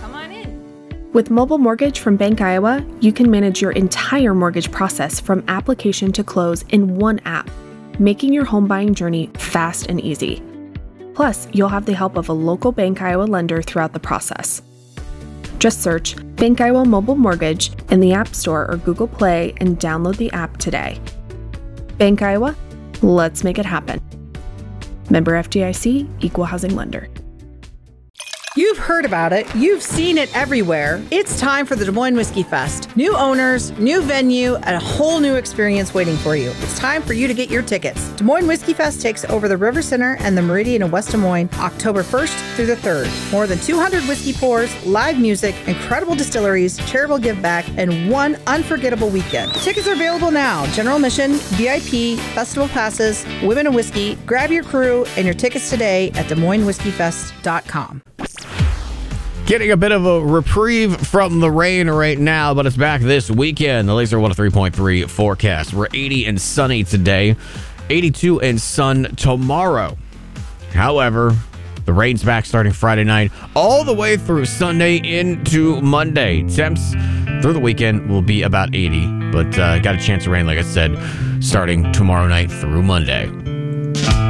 Come on in. With Mobile Mortgage from Bank Iowa, you can manage your entire mortgage process from application to close in one app, making your home buying journey fast and easy. Plus, you'll have the help of a local Bank Iowa lender throughout the process. Just search Bank Iowa Mobile Mortgage in the App Store or Google Play and download the app today. Bank Iowa, let's make it happen. Member FDIC, Equal Housing Lender. You've heard about it. You've seen it everywhere. It's time for the Des Moines Whiskey Fest. New owners, new venue, and a whole new experience waiting for you. It's time for you to get your tickets. Des Moines Whiskey Fest takes over the River Center and the Meridian in West Des Moines, October 1st through the 3rd. More than 200 whiskey pours, live music, incredible distilleries, charitable give back, and one unforgettable weekend. Tickets are available now. General admission, VIP, festival passes, women in whiskey. Grab your crew and your tickets today at DesMoinesWhiskeyFest.com. Getting a bit of a reprieve from the rain right now, but it's back this weekend. The Laser 103.3 forecast. We're 80 and sunny today, 82 and sun tomorrow. However, the rain's back starting Friday night all the way through Sunday into Monday. Temps through the weekend will be about 80, but got a chance of rain, like I said, starting tomorrow night through Monday.